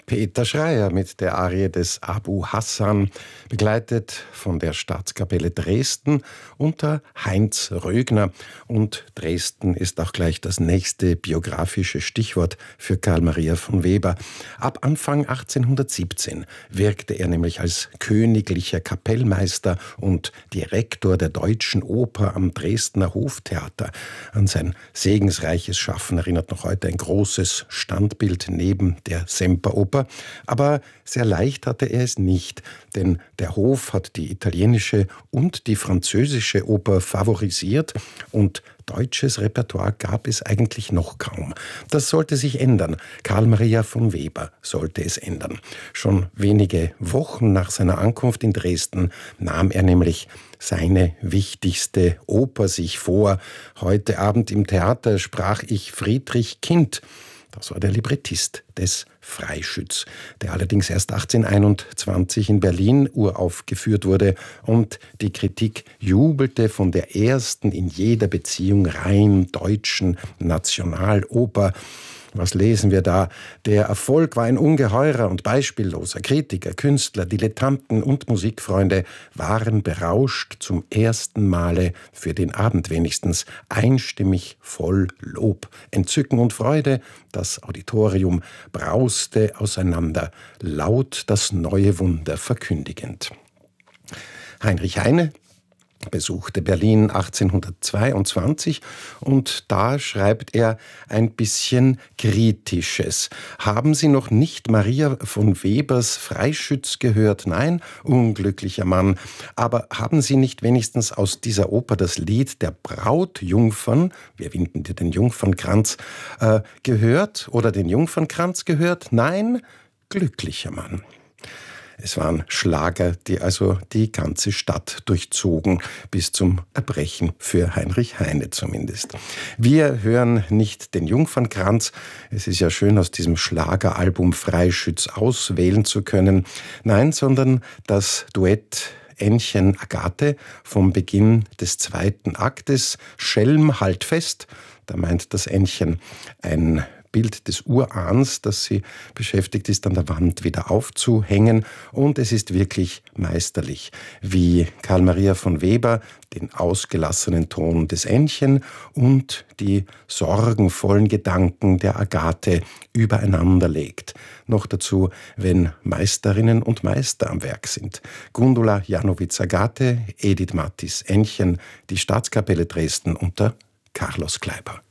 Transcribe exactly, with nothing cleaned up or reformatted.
Peter Schreier mit der Arie des Abu Hassan, begleitet von der Staatskapelle Dresden unter Heinz Rögner. Und Dresden ist auch gleich das nächste biografische Stichwort für Karl Maria von Weber. Ab Anfang achtzehnhundertsiebzehn wirkte er nämlich als königlicher Kapellmeister und Direktor der Deutschen Oper am Dresdner Hoftheater. An sein segensreiches Schaffen erinnert noch heute ein großes Standbild neben der Semperoper. Aber sehr leicht hatte er es nicht, denn der Hof hat die italienische und die französische Oper favorisiert und deutsches Repertoire gab es eigentlich noch kaum. Das sollte sich ändern. Karl Maria von Weber sollte es ändern. Schon wenige Wochen nach seiner Ankunft in Dresden nahm er nämlich seine wichtigste Oper sich vor. Heute Abend im Theater sprach ich Friedrich Kind. Das war der Librettist des Freischütz, der allerdings erst achtzehnhunderteinundzwanzig in Berlin uraufgeführt wurde und die Kritik jubelte von der ersten in jeder Beziehung rein deutschen Nationaloper. Was lesen wir da? Der Erfolg war ein ungeheurer und beispielloser. Kritiker, Künstler, Dilettanten und Musikfreunde waren berauscht zum ersten Male, für den Abend wenigstens, einstimmig voll Lob, Entzücken und Freude. Das Auditorium brauste auseinander, laut das neue Wunder verkündigend. Heinrich Heine besuchte Berlin achtzehnhundertzweiundzwanzig und da schreibt er ein bisschen Kritisches. Haben Sie noch nicht Maria von Webers Freischütz gehört? Nein, unglücklicher Mann. Aber haben Sie nicht wenigstens aus dieser Oper das Lied der Brautjungfern, wir winden dir den Jungfernkranz, äh, gehört oder den Jungfernkranz gehört? Nein, glücklicher Mann. Es waren Schlager, die also die ganze Stadt durchzogen, bis zum Erbrechen für Heinrich Heine zumindest. Wir hören nicht den Jungfernkranz, es ist ja schön, aus diesem Schlageralbum Freischütz auswählen zu können, nein, sondern das Duett Ännchen Agathe vom Beginn des zweiten Aktes, Schelm halt fest, da meint das Ännchen ein Bild des Urahns, das sie beschäftigt ist, an der Wand wieder aufzuhängen. Und es ist wirklich meisterlich, wie Karl Maria von Weber den ausgelassenen Ton des Ännchen und die sorgenvollen Gedanken der Agathe übereinander legt. Noch dazu, wenn Meisterinnen und Meister am Werk sind. Gundula Janowitz-Agathe, Edith Mattis Ännchen, die Staatskapelle Dresden unter Carlos Kleiber.